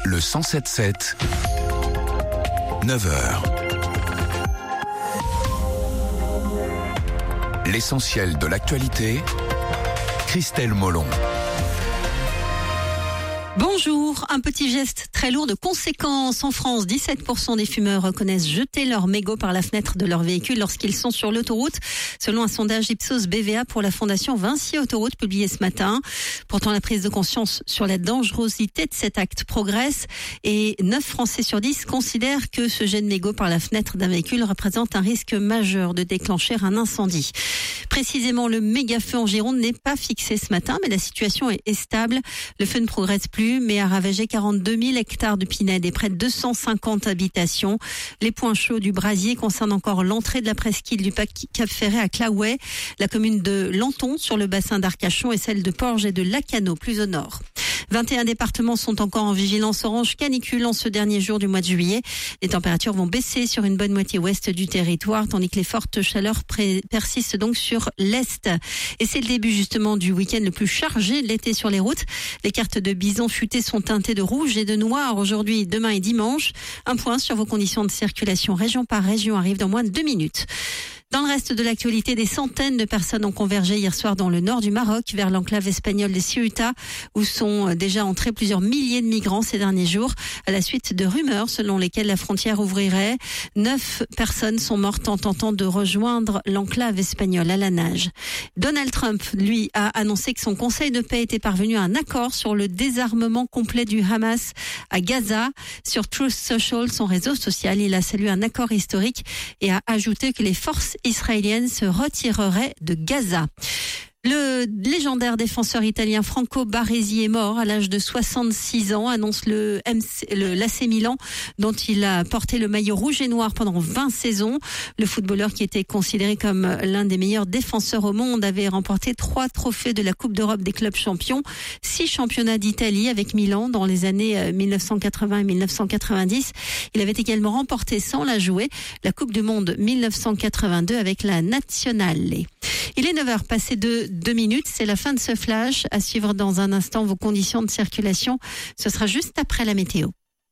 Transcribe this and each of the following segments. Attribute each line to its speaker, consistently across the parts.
Speaker 1: le 107.7, 9h. L'essentiel de l'actualité, Christelle Molon.
Speaker 2: Bonjour, un petit geste très lourd de conséquences. En France, 17% des fumeurs reconnaissent jeter leur mégot par la fenêtre de leur véhicule lorsqu'ils sont sur l'autoroute, selon un sondage Ipsos BVA pour la Fondation Vinci Autoroute publié ce matin. Pourtant, la prise de conscience sur la dangerosité de cet acte progresse et 9 Français sur 10 considèrent que ce jet de mégot par la fenêtre d'un véhicule représente un risque majeur de déclencher un incendie. Précisément, le méga-feu en Gironde n'est pas fixé ce matin, mais la situation est stable. Le feu ne progresse plus, mais a ravagé 42 000 hectares de pinèdes et près de 250 habitations. Les points chauds du brasier concernent encore l'entrée de la presqu'île du Cap Ferret à Claouet, la commune de Lanton sur le bassin d'Arcachon et celle de Porges et de Lacanau plus au nord. 21 départements sont encore en vigilance orange canicule en ce dernier jour du mois de juillet. Les températures vont baisser sur une bonne moitié ouest du territoire, tandis que les fortes chaleurs persistent donc sur l'est. Et c'est le début justement du week-end le plus chargé de l'été sur les routes. Les cartes de bison futé sont teintées de rouge et de noir aujourd'hui, demain et dimanche. Un point sur vos conditions de circulation région par région arrive dans moins de 2 minutes. Dans le reste de l'actualité, des centaines de personnes ont convergé hier soir dans le nord du Maroc vers l'enclave espagnole de Ceuta, où sont déjà entrés plusieurs milliers de migrants ces derniers jours, à la suite de rumeurs selon lesquelles la frontière ouvrirait. 9 personnes sont mortes en tentant de rejoindre l'enclave espagnole à la nage. Donald Trump, lui, a annoncé que son conseil de paix était parvenu à un accord sur le désarmement complet du Hamas à Gaza. Sur Truth Social, son réseau social, il a salué un accord historique et a ajouté que les forces israélienne se retirerait de Gaza. Le légendaire défenseur italien Franco Baresi est mort à l'âge de 66 ans, annonce l'AC Milan, dont il a porté le maillot rouge et noir pendant 20 saisons. Le footballeur, qui était considéré comme l'un des meilleurs défenseurs au monde, avait remporté 3 trophées de la Coupe d'Europe des clubs champions, 6 championnats d'Italie avec Milan dans les années 1980 et 1990. Il avait également remporté, sans la jouer, la Coupe du Monde 1982 avec la Nazionale. Il est 9h passé de 2 minutes. C'est la fin de ce flash. À suivre dans un instant vos conditions de circulation. Ce sera juste après la météo.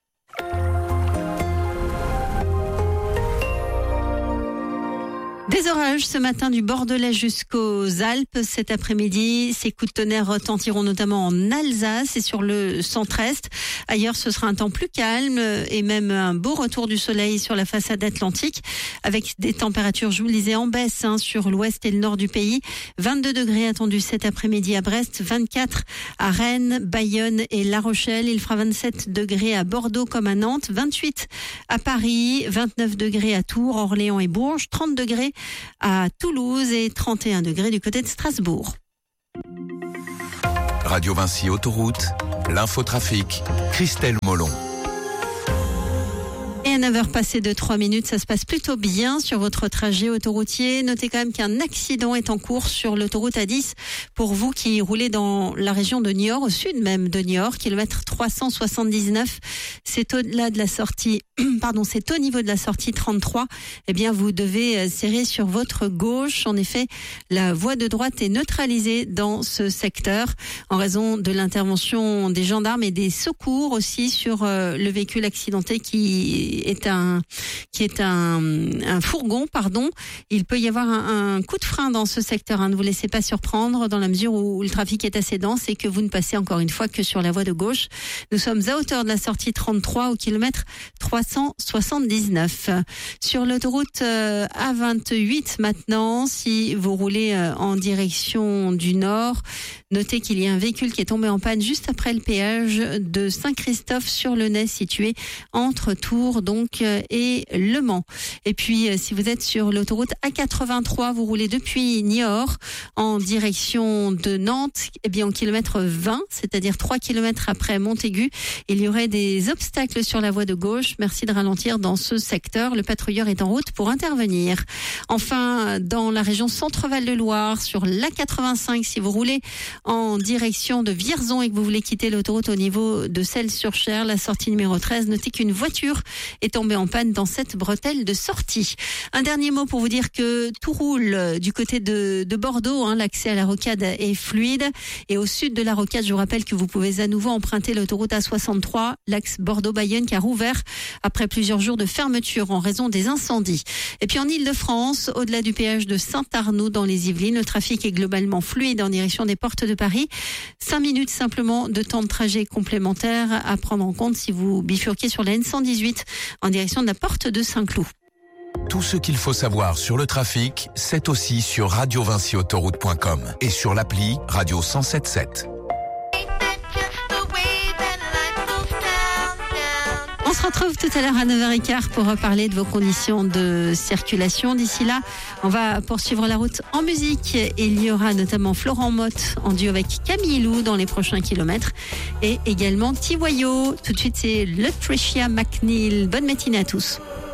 Speaker 2: Des orages ce matin du Bordelais jusqu'aux Alpes. Cet après-midi, ces coups de tonnerre retentiront notamment en Alsace et sur le centre-est. Ailleurs, ce sera un temps plus calme et même un beau retour du soleil sur la façade atlantique avec des températures, je vous le disais, en baisse sur l'ouest et le nord du pays. 22 degrés attendus cet après-midi à Brest, 24 à Rennes, Bayonne et La Rochelle. Il fera 27 degrés à Bordeaux comme à Nantes, 28 à Paris, 29 degrés à Tours, Orléans et Bourges, 30 degrés à Toulouse et 31 degrés du côté de Strasbourg.
Speaker 1: Radio Vinci Autoroute, l'infotrafic, Christelle Molon.
Speaker 2: Et à 9h passé de 3 minutes, ça se passe plutôt bien sur votre trajet autoroutier. Notez quand même qu'un accident est en cours sur l'autoroute A10 pour vous qui roulez dans la région de Niort, au sud même de Niort, kilomètre 379. C'est au-delà de la sortie, c'est au niveau de la sortie 33. Eh bien, vous devez serrer sur votre gauche. En effet, la voie de droite est neutralisée dans ce secteur en raison de l'intervention des gendarmes et des secours aussi sur le véhicule accidenté qui est un fourgon, Il peut y avoir un coup de frein dans ce secteur. Ne vous laissez pas surprendre dans la mesure où le trafic est assez dense et que vous ne passez encore une fois que sur la voie de gauche. Nous sommes à hauteur de la sortie 33 au kilomètre 379. Sur l'autoroute A28 maintenant, si vous roulez en direction du nord, notez qu'il y a un véhicule qui est tombé en panne juste après le péage de Saint-Christophe-sur-le-Nez, situé entre Tours et Le Mans. Et puis, si vous êtes sur l'autoroute A83, vous roulez depuis Niort en direction de Nantes, eh bien, au kilomètre 20, c'est-à-dire 3 kilomètres après Montaigu, il y aurait des obstacles sur la voie de gauche. Merci de ralentir dans ce secteur. Le patrouilleur est en route pour intervenir. Enfin, dans la région Centre-Val de Loire, sur l'A85, si vous roulez en direction de Vierzon et que vous voulez quitter l'autoroute au niveau de Celles-sur-Cher, la sortie numéro 13, notez qu'une voiture est tombée en panne dans cette bretelle de sortie. Un dernier mot pour vous dire que tout roule du côté de Bordeaux. L'accès à la rocade est fluide. Et au sud de la rocade, je vous rappelle que vous pouvez à nouveau emprunter l'autoroute A63, l'axe Bordeaux-Bayonne qui a rouvert après plusieurs jours de fermeture en raison des incendies. Et puis en Ile-de-France, au-delà du péage de Saint-Arnoux dans les Yvelines, le trafic est globalement fluide en direction des portes de Paris. 5 minutes simplement de temps de trajet complémentaire à prendre en compte si vous bifurquez sur la N118 en direction de la porte de Saint-Cloud.
Speaker 1: Tout ce qu'il faut savoir sur le trafic, c'est aussi sur radiovinciautoroute.com et sur l'appli Radio 107.7.
Speaker 2: On se retrouve tout à l'heure à 9h15 pour reparler de vos conditions de circulation. D'ici là, on va poursuivre la route en musique. Il y aura notamment Florent Motte en duo avec Camille Lou dans les prochains kilomètres et également Tiwayo. Tout de suite, c'est Latricia McNeil. Bonne matinée à tous.